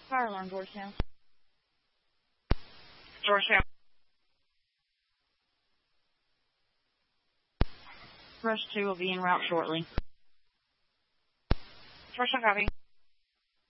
Fire alarm, Georgetown. Georgetown. Rush 2 will be en route shortly. Georgetown, copy.